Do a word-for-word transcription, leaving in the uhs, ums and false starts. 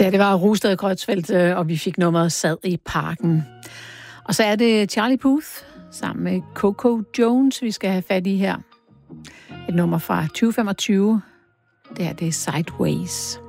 Ja, det var Rosted Krødsfeldt, og vi fik nummeret Sad i parken. Og så er det Charlie Puth sammen med Coco Jones, vi skal have fat i her. Et nummer fra tyve femogtyve. Det her, det er Sideways.